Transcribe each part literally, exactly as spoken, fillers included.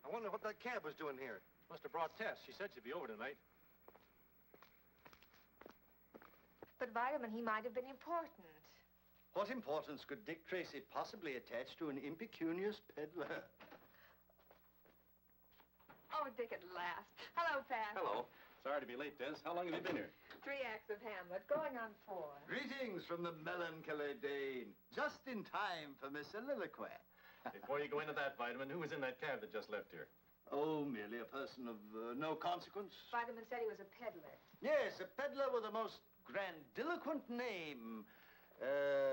I wonder what that cab was doing here. Must have brought Tess. She said she'd be over tonight. But, Vitamin, he might have been important. What importance could Dick Tracy possibly attach to an impecunious peddler? Oh, Dick at last. Hello, Pat. Hello. Sorry to be late, Des. How long have you been here? Three acts of Hamlet, going on four. Greetings from the melancholy Dane. Just in time for Miss Soliloquy. Before you go into that, Vitamin, who was in that cab that just left here? Oh, merely a person of uh, no consequence. Vitamin said he was a peddler. Yes, a peddler with a most grandiloquent name. Uh,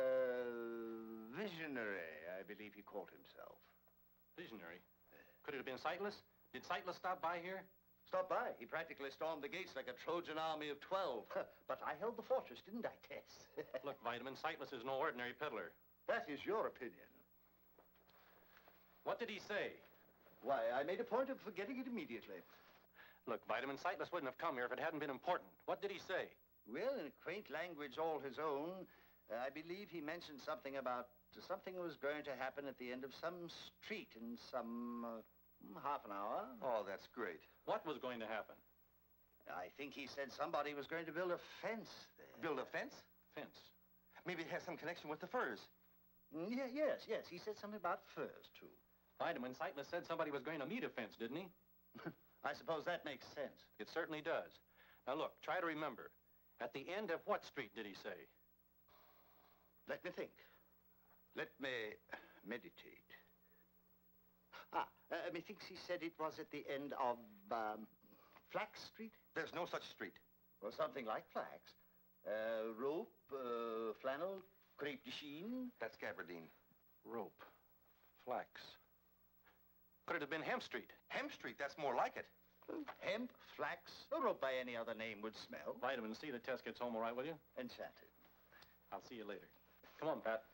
visionary, I believe he called himself. Visionary? Could it have been Sightless? Did Sightless stop by here? Stop by. He practically stormed the gates like a Trojan army of twelve. But I held the fortress, didn't I, Tess? Look, Vitamin, Sightless is no ordinary peddler. That is your opinion. What did he say? Why, I made a point of forgetting it immediately. Look, Vitamin, Sightless wouldn't have come here if it hadn't been important. What did he say? Well, in a quaint language all his own, uh, I believe he mentioned something about uh, something was going to happen at the end of some street in some uh, half an hour. Oh, that's great. What was going to happen? I think he said somebody was going to build a fence there. Build a fence? Fence. Maybe it has some connection with the furs. Mm, yeah, yes, yes. He said something about furs, too. Vitamin, Sightless said somebody was going to meet a fence, didn't he? I suppose that makes sense. It certainly does. Now, look, try to remember. At the end of what street did he say? Let me think. Let me meditate. Ah, uh, methinks he said it was at the end of, um, Flax Street? There's no such street. Well, something like flax. Uh, rope, uh, flannel, crepe de chine. That's gabardine. Rope. Flax. Could it have been Hemp Street? Hemp Street, that's more like it. Hemp, flax, a rope by any other name would smell. Vitamin, see that Tess gets home all right, will you? Enchanted. I'll see you later. Come on, Pat.